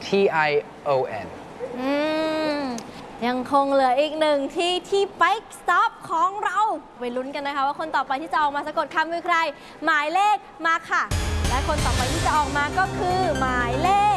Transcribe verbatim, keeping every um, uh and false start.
T I O N อืมยังคงเหลืออีกหนึ่งที่ที่ Bike Stop ของเราไปลุ้นกันนะคะว่าคนต่อไปที่จะออกมาสะกดคำคือใครหมายเลขมาค่ะและคนต่อไปที่จะออกมาก็คือหมายเลข